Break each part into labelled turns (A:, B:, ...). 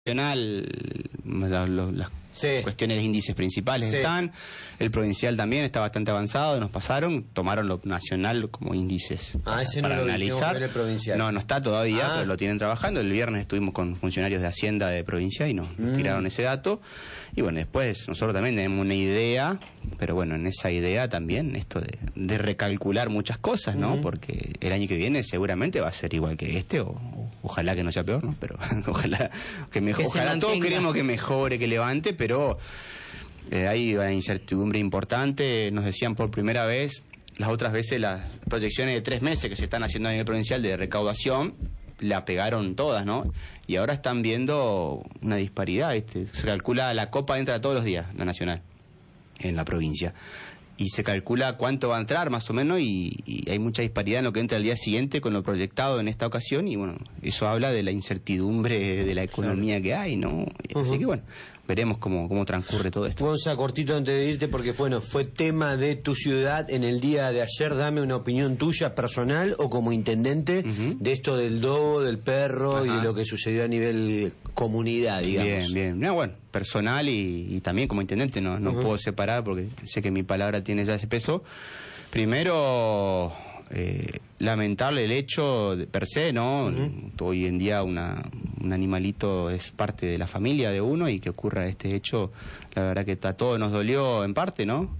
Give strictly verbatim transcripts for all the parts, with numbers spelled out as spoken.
A: La, lo, las
B: sí.
A: cuestiones de índices principales
B: sí.
A: están, el provincial también está bastante avanzado, nos pasaron, tomaron lo nacional como índices
B: ah,
A: para,
B: ese
A: para
B: no lo
A: analizar.
B: el provincial.
A: No, no está todavía,
B: ah.
A: pero lo tienen trabajando. El viernes estuvimos con funcionarios de Hacienda de provincia y nos,
B: mm.
A: nos tiraron ese dato. Y bueno, después nosotros también tenemos una idea, pero bueno, en esa idea también esto de, de recalcular muchas cosas, ¿no? Mm. Porque el año que viene seguramente va a ser igual que este, o, o ojalá que no sea peor, ¿no? Pero ojalá que mejore. Ojalá todos queremos que mejore, que levante, pero eh, hay una incertidumbre importante. Nos decían por primera vez, las otras veces las proyecciones de tres meses que se están haciendo a nivel provincial de recaudación la pegaron todas, ¿no? Y ahora están viendo una disparidad, ¿viste? Se calcula, la copa entra todos los días, la nacional, en la provincia. Y se calcula cuánto va a entrar más o menos y, y hay mucha disparidad en lo que entra al día siguiente con lo proyectado en esta ocasión y bueno, eso habla de la incertidumbre de la economía que hay, ¿no? Uh-huh. Así que bueno, veremos cómo, cómo transcurre todo esto.
B: Gonza, cortito antes de irte porque bueno, fue tema de tu ciudad en el día de ayer. Dame una opinión tuya personal o como intendente uh-huh. de esto del dogo, del perro Ajá. y de lo que sucedió a nivel comunidad, digamos.
A: Bien, bien. No, bueno, personal y, y también como intendente no, no uh-huh. puedo separar porque sé que mi palabra tiene ya ese peso. Primero, eh, lamentable el hecho de, per se, ¿no? Uh-huh. Hoy en día una, un animalito es parte de la familia de uno y que ocurra este hecho, la verdad que a todos nos dolió en parte, ¿no?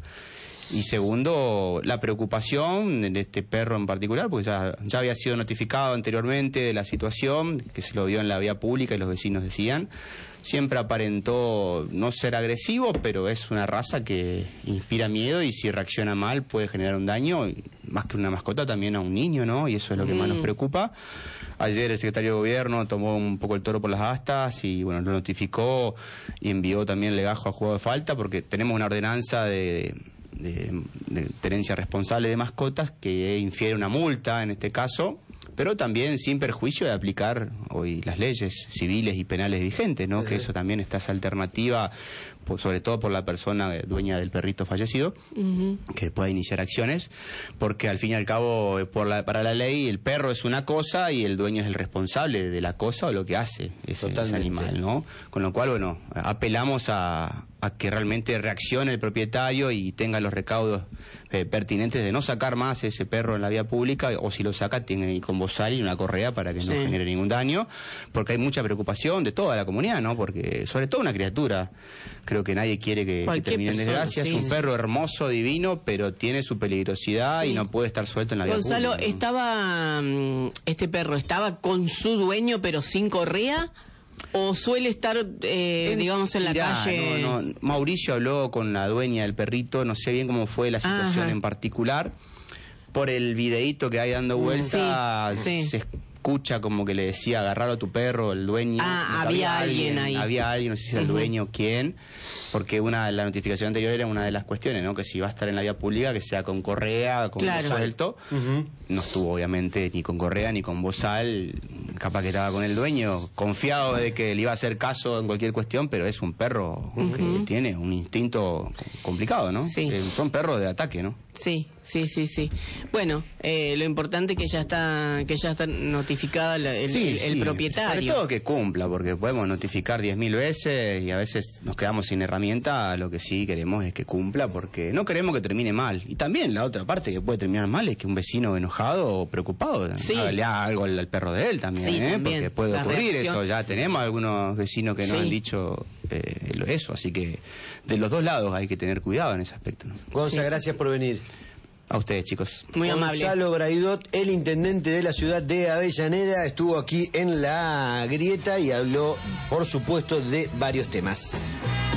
A: Y segundo, la preocupación de este perro en particular, porque ya, ya había sido notificado anteriormente de la situación, que se lo vio en la vía pública y los vecinos decían. Siempre aparentó no ser agresivo, pero es una raza que inspira miedo y si reacciona mal puede generar un daño, más que una mascota también a un niño, ¿no? Y eso es lo que mm. más nos preocupa. Ayer el secretario de Gobierno tomó un poco el toro por las astas y bueno, lo notificó y envió también legajo a juego de falta porque tenemos una ordenanza de... De, de tenencia responsable de mascotas que infiere una multa en este caso, pero también sin perjuicio de aplicar hoy las leyes civiles y penales vigentes, ¿no? Uh-huh. Que eso también está esa alternativa, por, sobre todo por la persona dueña del perrito fallecido, uh-huh. que pueda iniciar acciones, porque al fin y al cabo por la, para la ley el perro es una cosa y el dueño es el responsable de la cosa o lo que hace ese, ese animal, ¿no? Con lo cual, bueno, apelamos a a que realmente reaccione el propietario y tenga los recaudos eh, pertinentes de no sacar más ese perro en la vía pública, o si lo saca tiene con bozal y una correa para que no sí. genere ningún daño, porque hay mucha preocupación de toda la comunidad, ¿no? Porque sobre todo una criatura, creo que nadie quiere que, que termine en desgracia, sí. Es un perro hermoso, divino, pero tiene su peligrosidad sí. y no puede estar suelto en la vía
C: Gonzalo,
A: pública, ¿no?
C: estaba este perro estaba con su dueño pero sin correa. ¿O suele estar, eh, en, digamos, en la
A: mirá,
C: calle?
A: No, no. Mauricio habló con la dueña del perrito, no sé bien cómo fue la situación Ajá. en particular. Por el videíto que hay dando vuelta, sí, sí. se escucha como que le decía, agarralo a tu perro, el dueño.
C: Ah, había, había alguien ahí.
A: Había alguien, no sé si era el uh-huh. dueño, quién, porque una la notificación anterior era una de las cuestiones, ¿no? Que si va a estar en la vía pública, que sea con correa, con
C: claro.
A: bozal suelto. Uh-huh. No estuvo, obviamente, ni con correa ni con bozal. Capaz que estaba con el dueño, confiado de que le iba a hacer caso en cualquier cuestión, pero es un perro uh-huh. que tiene un instinto complicado, ¿no?
C: Sí.
A: Eh, son perros de ataque, ¿no?
C: Sí, sí, sí, sí. Bueno, eh, lo importante es que ya está, que ya está notificada la, el,
A: sí,
C: el, el
A: sí.
C: propietario.
A: Sobre todo que cumpla, porque podemos notificar diez mil veces y a veces nos quedamos sin herramienta. Lo que sí queremos es que cumpla, porque no queremos que termine mal. Y también la otra parte que puede terminar mal es que un vecino enojado o preocupado sí. le haga algo al, al perro de él también,
C: sí,
A: ¿eh?
C: también.
A: Porque puede
C: La
A: ocurrir
C: reacción.
A: Eso. Ya tenemos algunos vecinos que nos sí. han dicho eh, eso, así que de los dos lados hay que tener cuidado en ese aspecto, ¿no?
B: Gonza, sí. gracias por venir.
A: A ustedes, chicos.
C: Muy amable.
B: Gonzalo Braidot, el intendente de la ciudad de Avellaneda, estuvo aquí en La Grieta y habló, por supuesto, de varios temas.